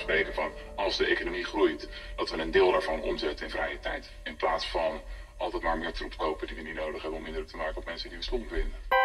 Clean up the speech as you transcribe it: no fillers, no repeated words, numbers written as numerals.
afspreken van als de economie groeit, dat we een deel daarvan omzetten in vrije tijd. In plaats van altijd maar meer troep kopen die we niet nodig hebben om indruk te maken op mensen die we stom vinden.